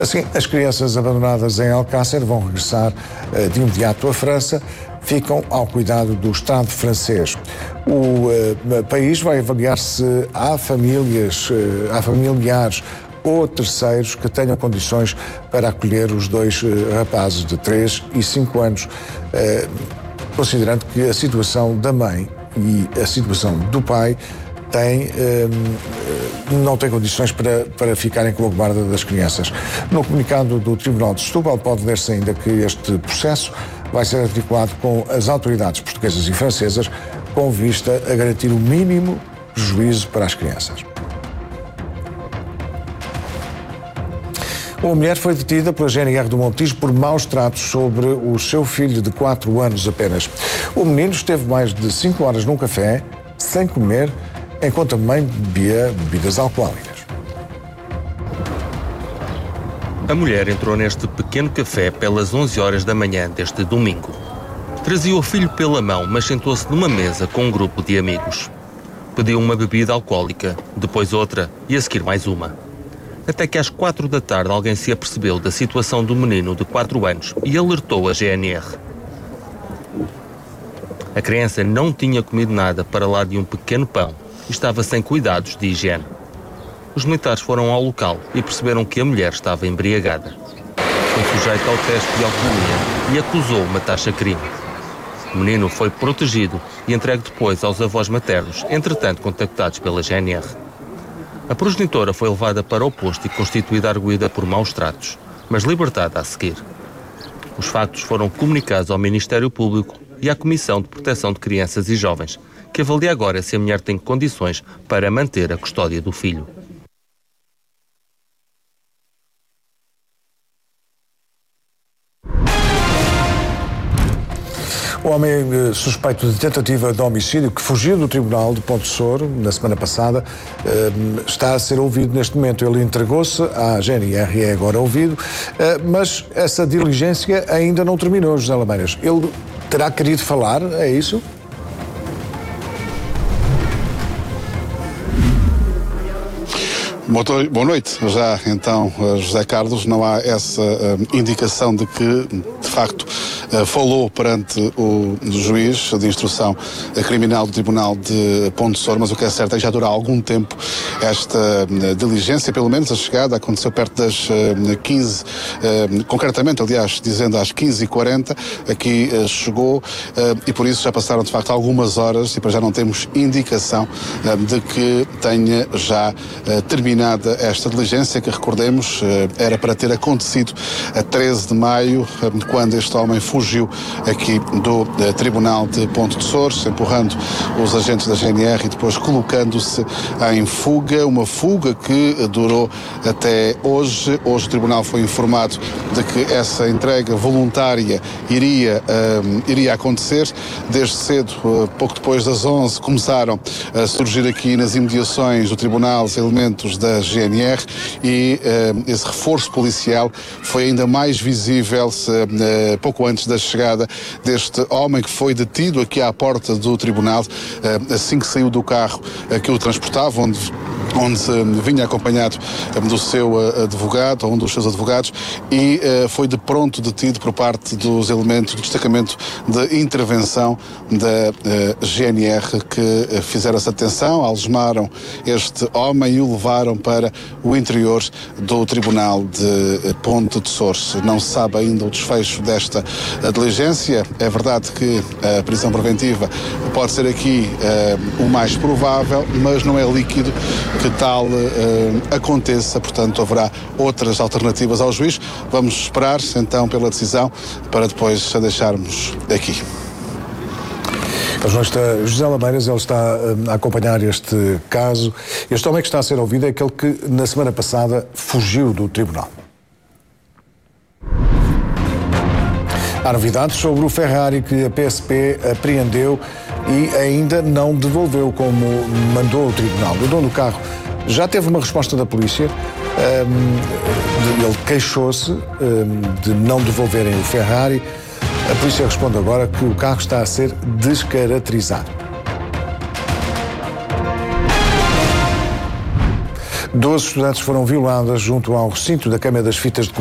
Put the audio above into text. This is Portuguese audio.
Assim, as crianças abandonadas em Alcácer vão regressar de imediato à França, ficam ao cuidado do Estado francês. O país vai avaliar se há familiares ou terceiros que tenham condições para acolher os dois rapazes de 3 e 5 anos, considerando que a situação da mãe e a situação do pai não tem condições para ficarem com a guarda das crianças. No comunicado do Tribunal de Setúbal pode ler-se ainda que este processo vai ser articulado com as autoridades portuguesas e francesas com vista a garantir o mínimo juízo para as crianças. Uma mulher foi detida pela GNR do Montijo por maus tratos sobre o seu filho de 4 anos apenas. O menino esteve mais de 5 horas num café, sem comer, enquanto a mãe bebia bebidas alcoólicas. A mulher entrou neste pequeno café pelas 11 horas da manhã deste domingo. Trazia o filho pela mão, mas sentou-se numa mesa com um grupo de amigos. Pediu uma bebida alcoólica, depois outra e a seguir mais uma. Até que às 4 da tarde alguém se apercebeu da situação do menino de 4 anos e alertou a GNR. A criança não tinha comido nada para lá de um pequeno pão e estava sem cuidados de higiene. Os militares foram ao local e perceberam que a mulher estava embriagada. Foi sujeita ao teste de alcoolemia e acusou uma taxa-crime. O menino foi protegido e entregue depois aos avós maternos, entretanto contactados pela GNR. A progenitora foi levada para o posto e constituída arguida por maus tratos, mas libertada a seguir. Os factos foram comunicados ao Ministério Público e à Comissão de Proteção de Crianças e Jovens, que avalia agora se a mulher tem condições para manter a custódia do filho. O homem suspeito de tentativa de homicídio que fugiu do Tribunal de Ponte Soro na semana passada está a ser ouvido neste momento. Ele entregou-se à GNR e é agora ouvido, mas essa diligência ainda não terminou, José Lameiras. Ele terá querido falar, é isso? Boa noite. Já então, José Carlos, não há essa indicação de que, de facto, falou perante o juiz de instrução criminal do Tribunal de Ponte Soro, mas o que é certo é que já dura algum tempo esta diligência, pelo menos a chegada aconteceu perto das 15, concretamente, aliás, dizendo às 15h40, aqui chegou e por isso já passaram de facto algumas horas e para já não temos indicação de que tenha já terminado esta diligência que, recordemos, era para ter acontecido a 13 de maio, quando este homem fugiu aqui do Tribunal de Ponte de Soro, empurrando os agentes da GNR e depois colocando-se em fuga, uma fuga que durou até hoje. Hoje o Tribunal foi informado de que essa entrega voluntária iria acontecer. Desde cedo, pouco depois das 11, começaram a surgir aqui nas imediações do Tribunal os elementos da GNR e esse reforço policial foi ainda mais visível pouco antes da chegada deste homem que foi detido aqui à porta do Tribunal assim que saiu do carro que o transportava, onde vinha acompanhado do seu advogado, ou um dos seus advogados, e foi de pronto detido por parte dos elementos do destacamento de intervenção da GNR que fizeram essa detenção, algemaram este homem e o levaram para o interior do Tribunal de Ponte de Soro. Não se sabe ainda o desfecho desta diligência. É verdade que a prisão preventiva pode ser aqui o mais provável, mas não é líquido que tal aconteça, portanto haverá outras alternativas ao juiz. Vamos esperar então pela decisão para depois a deixarmos aqui. O jornalista José Lameiras, ele está a acompanhar este caso. Este homem que está a ser ouvido é aquele que na semana passada fugiu do tribunal. Há novidades sobre o Ferrari que a PSP apreendeu e ainda não devolveu como mandou o tribunal. O dono do carro já teve uma resposta da polícia. Ele queixou-se de não devolverem o Ferrari. A polícia responde agora que o carro está a ser descaracterizado. 12 estudantes foram violadas junto ao recinto da Câmara das Fitas de